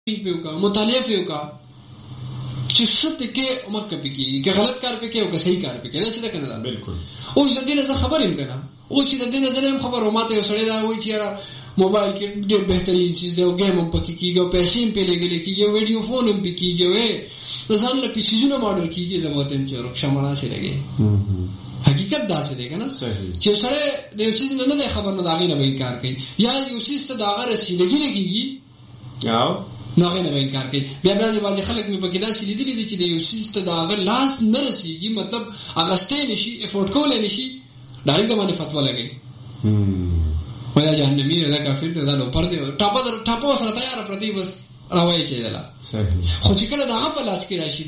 पे وکا مطالعه पे وکا چې ست کې عمر کپی کی که غلط کار پې کې او که صحیح کار پې کې دا څه ده کنه بالکل. او د دې نه خبر یم کنه او چې د دې نه خبر او ماته یو سړی دا وایي چې یاره موبایل کې ډېر بهترین چیز دی او گیم هم پکې کیږي او پیسې هم پې لګېدل کېږي او ویډیو فون هم پې کېږي او د ځان له پیسېزونه ماډل کېږي زه به ورته یم چې رکشه مړه سې لګې حقیقت داسې دی که نه چې یو سړی د یو چیز نه دی خبر نو د هغې نه به انکار کوي یا یو چیز ته د هغه رسیدګي نه کېږي نو هغې نه به انکار کوي. بیا بعضې خلک مې پکې داسې لیدلي دي چې د یو چیز ته د هغه لاس نه رسېږي مطلب اخیستی نه شي افورډ کولی نه شي ډایرکټ د باندې فتوا لګوي دا جهنمي دی دا کافر دی دا لوپر دی ټاپه سره تیاره پرته بس راوایي کېدله خو چې کله د هغه په لاس کې راشي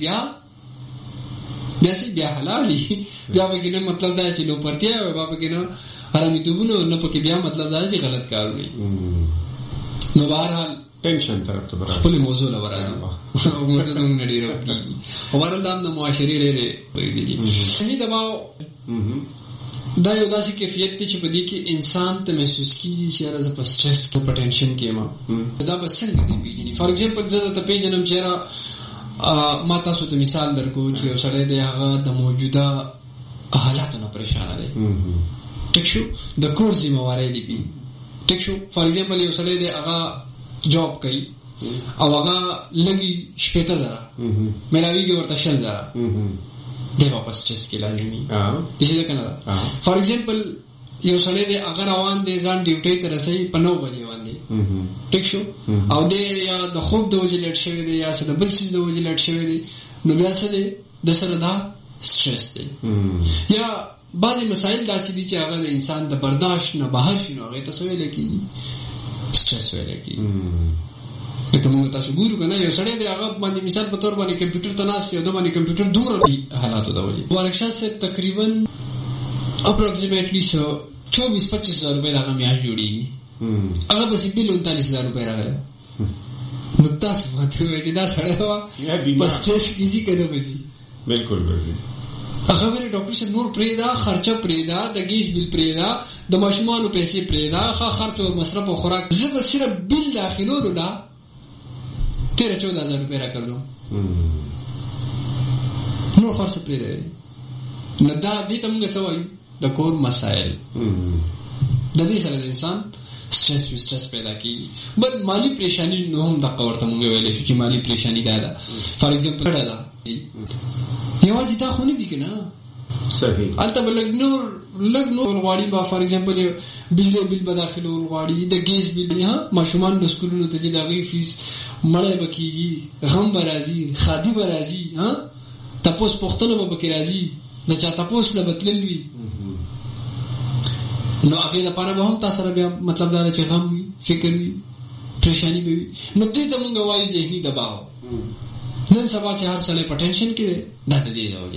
بیا حلالي بیا پکې نه مطلب دا چې لوپرتیا وي بیا پکې نه حرامیتوبونه نه پکې بیا مطلب دا چې غلط کارونه نو بهرحال ټینشن طرف ته برابر خپل موضوع لا ورانه او موضوع څنګه ډیره کیږي او ورته د معاشري ډیره ویږي صحیح دباو دا یو داسې کیفیت چې په دې کې انسان ته محسوس کیږي چې راز په سټرس کې په ټینشن کې ما دا به څنګه دی پیژني فار ایگزامپل زه ته پیژنم چې ما تاسو ته مثال درکو چې یو سړی دی هغه د موجوده حالاتو نه پریشان دی ټیک شو د کور ذمہواری دی ټیک شو فار ایگزامپل یو سړی دی هغه جاب کوي او هغه لګي 15000 ملاویږي ورته 10000 دی واپس سټرس کې لازمي دي چې کنه فار ایگزامپل یو سړی دی هغه روان دی ځان ډیوټي ته رسي په 9 بجې باندې ټیک شو او دی یا د خوب د وجې لټ شوی دی یا څه د بل څه د وجې لټ شوی دی نو بیا څه دی د سره دا سټرس دی یا بعضی مسائل داسې دي چې هغه د انسان د برداشت نه بهر شي نو هغه ته څه ویل کېږي سټرس ویل کېږي. لکه موږ تاسو ګورو کنه یو سړی دی هغه باندې مثال په تور باندې کمپیوټر ته ناست یو د باندې کمپیوټر دومره حالاتو د وجې ورکشا سے تقریبا اپروکسیمیټلی 24-25 ہزار روپے هغه میاشت جوړیږي هغه بس بل 39000 روپے راغله نو تاسو ماته وایي دا سړی وا په سټرس کیږي کنه بزي بالکل بالکل هغه ویل ډاکټر صاحب نور پریدا خرچه پریدا د گیس بل پریدا د ماشومانو پیسې پریدا خرچ او مصرف او خوراک زه صرف بل داخلولو دا 13-14 روپے را کړو نور خرڅ پریدا نه دا دې ته موږ سوای د کور مسائل د دې سره د انسان سټرس پیدا کیږي بل مالی پریشانی نو هم د قورته موږ ویلې چې مالی پریشانی دا فار ایگزامپل دا یوازې دا خو نه دي کنه صحیح البته لګ نور غواړي با فار ایگزامپل بل بداخلو غواړي د گیس بل ها ماشومان د سکولونو ته چې د غي فیس مړې بکیږي غم برازي خادي برازي ها تاسو پښتنو به بکې راځي د چا تاسو له بدلوي نو هغه لپاره به هم تاسو سره بیا مطلب دا چې غم وي فکر وي پریشانی به وي نو دې ته موږ وایو ذهني دباو نن سبا چې هر څه په ټینشن کې دا د دې راوځي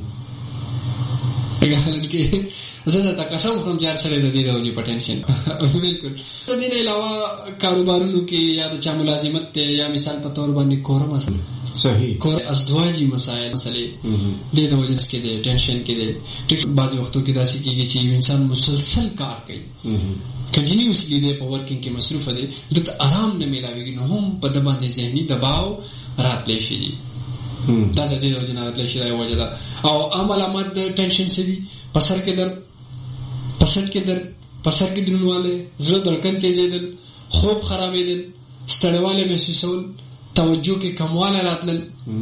اګه کې زه دا قسم کوم چې هر څه د دې راوځي په ټینشن بالکل د دې علاوه کاروبارونو کې یا د چا ملازمت ته یا مثال په تور باندې کورم اصل صحیح کور ازدواجی مسائل مسئلے دې د وجه کې د ټینشن کې د ټیک بعض وختو کې داسې کېږي چې انسان مسلسل کار کوي کنټینیوسلی د په ورکینګ کې مصروف دی د آرام نه ملاويږي نو هم په د باندې ذهني دباو راتلی شي دا د دې وجه نه راتلی شي دا وجه ده او علامات د ټینشن سړي پسر کې درد پسر کې درنواله زړه دړکن تیزېدل خوب خرابېدل ستړیواله محسوسول توجه کې کمواله راتلل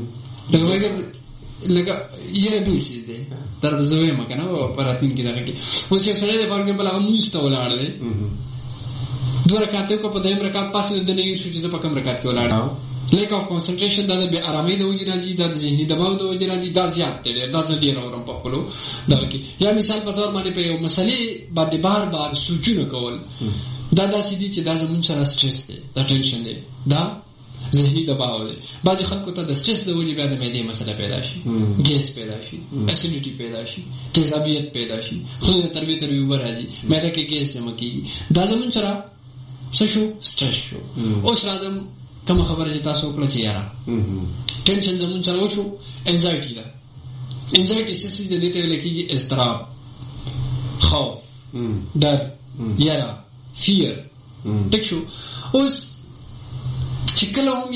لکه یې بل څه دی تر د زوی مکنه پراتین کې دغه کې و چې سره د فرق په لغه موسته ولاړ دی دوه رکعات کو په دیم رکعات پاسه د نه یو چې په کم رکعات کې ولاړ لیک اف کنسنټریشن دا د آرامۍ د وجې راځي دا د ذهني دباو د وجې راځي دا زیات دی دا ځلې راورم په خپلو دغه کې یا مثال په تور باندې په یو مسلې باندې بار سوچونه کول دا داسې دي چې دا زمون سره سټرس دی دا ټینشن دی دا ذهني دباو دی بعض خلکو ته د سټرس د وجې بیا د معدې مسله پیدا شي ګیس پیدا شي اسیډیټي پیدا شي تیزابیت پیدا شي خو د تربیت راځي معده کې ګیس جمع کیږي دا زمون سره څه شو سټرس شو اوس راځم کوم خبره چې تاسو وکړه چې یاره ټینشن زمون سره وشو انزایټي ده انزایټي څه څه د دې ته لکېږي اضطراب خوف ډر یاره فیر ټیک شو اوس چې کله